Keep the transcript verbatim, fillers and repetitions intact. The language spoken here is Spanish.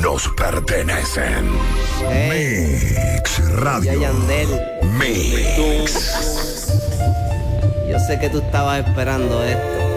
nos pertenecen. Hey. Mix Radio. Ya Yandel. Mix. Yo sé que tú estabas esperando esto.